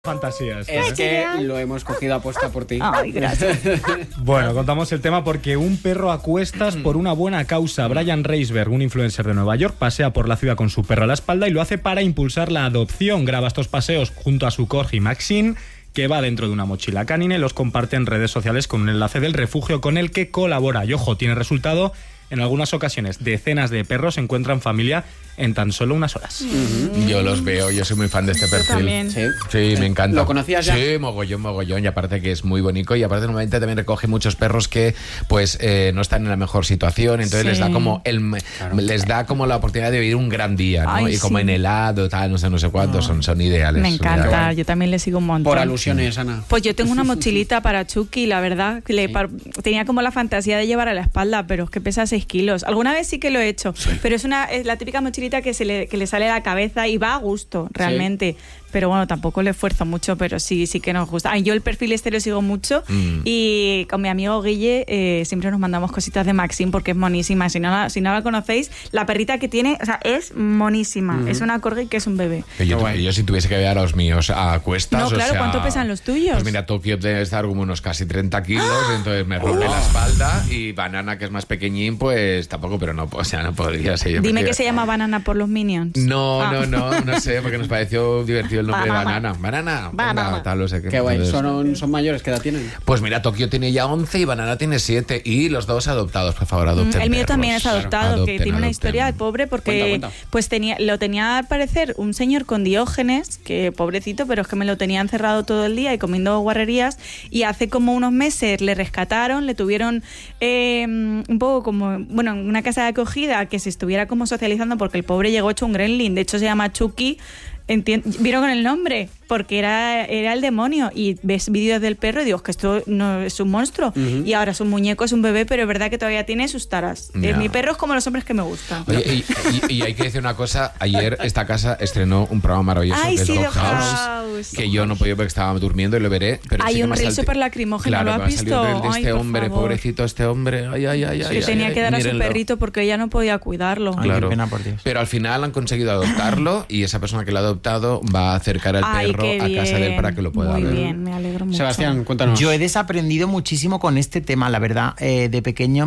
Fantasías. Es que lo hemos cogido a posta por ti. Ay, gracias. Bueno, contamos el tema porque un perro a cuestas por una buena causa. Brian Reisberg, un influencer de Nueva York, pasea por la ciudad con su perro a la espalda y lo hace para impulsar la adopción. Graba estos paseos junto a su corgi Maxine, que va dentro de una mochila canina, y los comparte en redes sociales con un enlace del refugio con el que colabora. Y ojo, tiene resultado. En algunas ocasiones, decenas de perros encuentran familia en tan solo unas horas. Yo los veo, yo soy muy fan de este perfil. También. Sí, me encanta. ¿Lo conocías ya? Sí, mogollón, y aparte que es muy bonito, y aparte normalmente también recoge muchos perros que pues no están en la mejor situación, entonces les da como la oportunidad de vivir un gran día, ¿no? Ay, y como en helado, tal, no sé cuántos, son ideales. Me encanta, ideales. yo también le sigo un montón. Por alusiones, Ana. Pues yo tengo una mochilita para Chucky, la verdad, tenía como la fantasía de llevar a la espalda, pero es que pesa 6 kilos. Alguna vez sí que lo he hecho, pero es la típica mochilita que le sale a la cabeza y va a gusto, realmente. Sí. Pero bueno, tampoco le esfuerzo mucho, pero sí que nos gusta. Yo el perfil este lo sigo mucho y con mi amigo Guille siempre nos mandamos cositas de Maxine porque es monísima. Si no la conocéis, la perrita que tiene, o sea, es monísima. Es una corgi que es un bebé. Yo si tuviese que ver a los míos a cuestas, no, claro, ¿cuánto pesan los tuyos? Pues mira, Tokio debe estar como unos casi 30 kilos, entonces me rompe la espalda, y Banana, que es más pequeñín, pues tampoco, pero no, o sea, no podría ser. Dime que se llama Banana por los Minions. No sé, porque nos pareció divertido el nombre de Banana. Banana, tal, no sé qué. Qué guay. ¿Son mayores? ¿Qué edad tienen? Pues mira, Tokio tiene ya 11 y Banana tiene 7, y los dos adoptados, por favor, adopten. El mío perros. también es adoptado, Adopten, que tiene una historia de pobre porque Cuenta. pues lo tenía al parecer un señor con Diógenes, que pobrecito, pero es que me lo tenía encerrado todo el día y comiendo guarrerías, y hace como unos meses le rescataron, le tuvieron un poco como, bueno, en una casa de acogida que se estuviera como socializando porque el pobre llegó hecho un gremlin, de hecho se llama Chucky. ¿Vieron con el nombre? Porque era el demonio, y ves vídeos del perro y digo, que esto no es un monstruo, y ahora es un muñeco, es un bebé, pero es verdad que todavía tiene sus taras. Mi perro es como los hombres que me gustan. Oye, y hay que decir una cosa, ayer esta casa estrenó un programa maravilloso, que es Doghouse, que yo no podía porque estaba durmiendo, y lo veré, pero hay sí un reel súper lacrimógeno, ¿lo has visto? De este hombre, pobrecito este hombre, que tenía que dar a su perrito porque ella no podía cuidarlo. Claro. Qué pena por ti. Pero al final han conseguido adoptarlo, y esa persona que lo ha adoptado va a acercar al perro a casa de él para que lo pueda ver. Muy bien, me alegro mucho. Sebastián, cuéntanos. Yo he desaprendido muchísimo con este tema, la verdad. De pequeño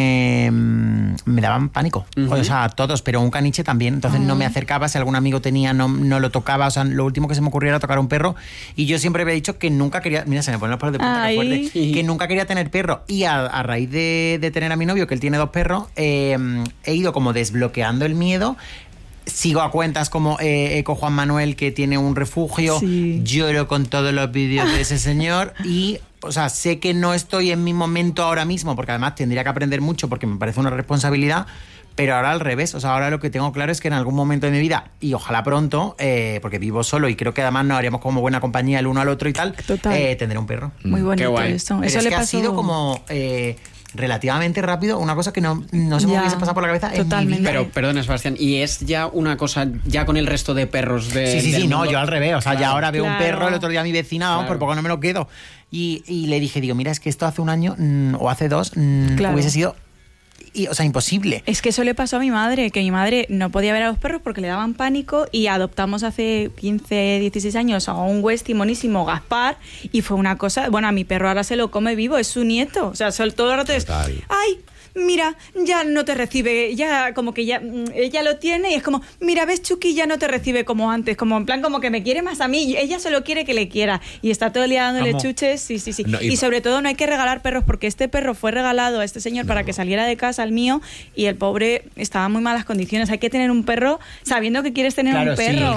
me daban pánico. O sea, todos, pero un caniche también. Entonces no me acercaba. Si algún amigo tenía, no lo tocaba. O sea, lo último que se me ocurría era tocar a un perro. Y yo siempre había dicho que nunca quería... Mira, se me ponen los pelos de punta, que fuerte. Que nunca quería tener perro. Y a raíz de tener a mi novio, que él tiene 2 perros, he ido como desbloqueando el miedo. Sigo a cuentas como Eco Juan Manuel, que tiene un refugio. Lloro con todos los vídeos de ese señor. Y, o sea, sé que no estoy en mi momento ahora mismo, porque además tendría que aprender mucho porque me parece una responsabilidad. Pero ahora al revés, o sea, ahora lo que tengo claro es que en algún momento de mi vida, y ojalá pronto, porque vivo solo y creo que además nos haríamos como buena compañía el uno al otro y tal, tendré un perro. Muy bonito eso. Eso le pasó... ha sido como... relativamente rápido, una cosa que no se me hubiese pasado por la cabeza en mi vida. Pero, perdona, Sebastián, ¿y es ya una cosa ya con el resto de perros de Sí, no, yo al revés, o sea, ya ahora veo un perro, el otro día mi vecina, vamos, por poco no me lo quedo. Y le dije, mira, es que esto hace un año o hace 2 hubiese sido... o sea, imposible. Es que eso le pasó a mi madre, que mi madre no podía ver a los perros porque le daban pánico, y adoptamos hace 15, 16 años a un Westie monísimo, Gaspar, y fue una cosa, bueno, a mi perro ahora se lo come vivo, es su nieto, o sea, todo el rato es, ¡ay! Mira, ya no te recibe, ya como que ya ella lo tiene, y es como, mira, ves, Chucky ya no te recibe como antes, como en plan como que me quiere más a mí, ella solo quiere que le quiera, y está todo el día dándole chuches, sí. No, y sobre todo no hay que regalar perros, porque este perro fue regalado a este señor para que saliera de casa, al mío, y el pobre estaba en muy malas condiciones. Hay que tener un perro sabiendo que quieres tener un perro.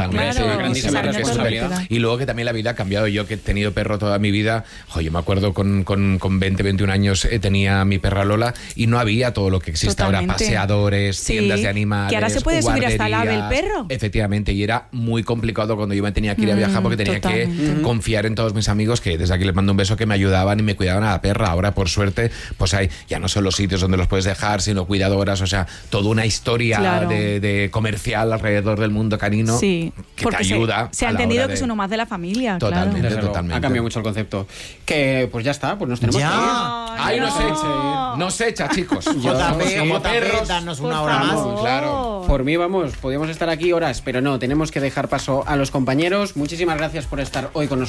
Y luego que también la vida ha cambiado. Yo que he tenido perro toda mi vida, yo me acuerdo con 20, 21 años tenía mi perra Lola, y no había todo lo que existe ahora, paseadores, tiendas de animales, que ahora se puede subir hasta el ave el perro. Efectivamente, y era muy complicado cuando yo me tenía que ir a viajar, porque tenía que confiar en todos mis amigos, que desde aquí les mando un beso, que me ayudaban y me cuidaban a la perra. Ahora, por suerte, pues hay ya no solo sitios donde los puedes dejar, sino cuidadoras, o sea, toda una historia de comercial alrededor del mundo canino que te ayuda. Se ha entendido que es uno más de la familia. Totalmente. Ha cambiado mucho el concepto. Que pues ya está, pues nos tenemos que ir. ¡Ay, nos echa, chicos! perros. JP, danos una hora más. Claro. Por mí, vamos, podríamos estar aquí horas, pero no, tenemos que dejar paso a los compañeros. Muchísimas gracias por estar hoy con nosotros.